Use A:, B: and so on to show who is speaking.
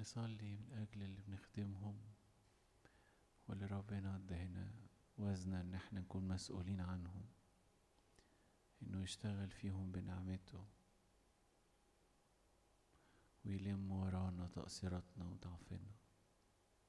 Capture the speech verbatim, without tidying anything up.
A: نصلي من أجل اللي بنخدمهم واللي ربنا ادانا وزنا ان احنا نكون مسؤولين عنهم، انه يشتغل فيهم بنعمته ويلم ورانا تقصيراتنا وضعفنا.